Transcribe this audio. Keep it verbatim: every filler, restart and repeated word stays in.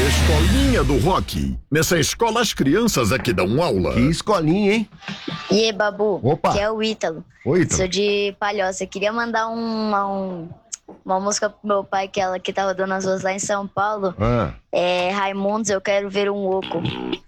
Escolinha do Rock. Nessa escola as crianças aqui dão aula. Que escolinha, hein? E aí, Babu? Opa. Que é o Ítalo. Oi, Ítalo. Sou de Palhoça. Queria mandar uma, um, uma música pro meu pai, que ela que tava dando as ruas lá em São Paulo. Ah. É Raimundos, Eu Quero Ver um Oco.